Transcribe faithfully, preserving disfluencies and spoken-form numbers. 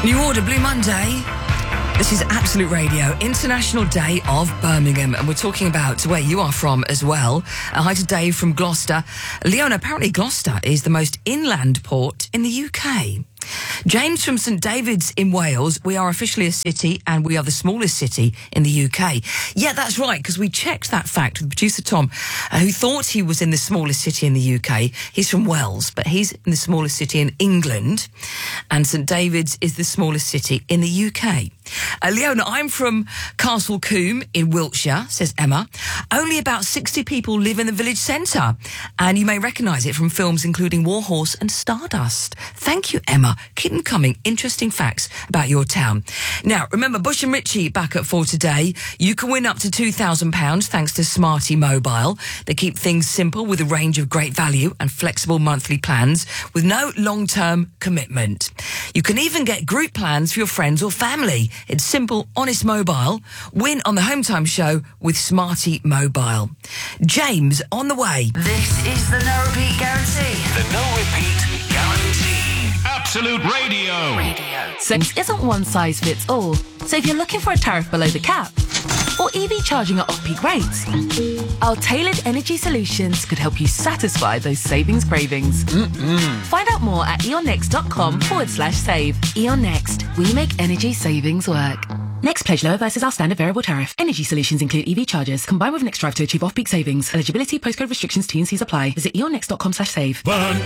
New Order, Blue Monday. This is Absolute Radio, International Day of Birmingham, and we're talking about where you are from as well. Uh, hi to Dave from Gloucester. Leona, apparently Gloucester is the most inland port in the U K. James from St David's in Wales. We are officially a city and we are the smallest city in the U K. Yeah, that's right, because we checked that fact with producer Tom, uh, who thought he was in the smallest city in the U K. He's from Wales, but he's in the smallest city in England. And St David's is the smallest city in the U K. Uh, Leona, I'm from Castle Combe in Wiltshire, says Emma. Only about sixty people live in the village centre, and you may recognise it from films including Warhorse and Stardust. Thank you, Emma. Keep them coming. Interesting facts about your town. Now, remember, Bush and Ritchie back up for today. You can win up to two thousand pounds thanks to Smarty Mobile. They keep things simple with a range of great value and flexible monthly plans with no long-term commitment. You can even get group plans for your friends or family. It's simple, honest mobile. Win on the Home Time Show with Smarty Mobile. James, on the way. This is the No Repeat Guarantee. The No Repeat Guarantee. Absolute Radio. Radio. Sex isn't one size fits all. So if you're looking for a tariff below the cap, or E V charging at off-peak rates, our tailored energy solutions could help you satisfy those savings cravings. Mm-mm. Find out more at eonnext.com forward slash save. Eon Next. We make energy savings work. Next pledge lower versus our standard variable tariff. Energy solutions include E V chargers combined with Next Drive to achieve off-peak savings. Eligibility, postcode restrictions, T and C's apply. Visit eonnext.com slash save. Burn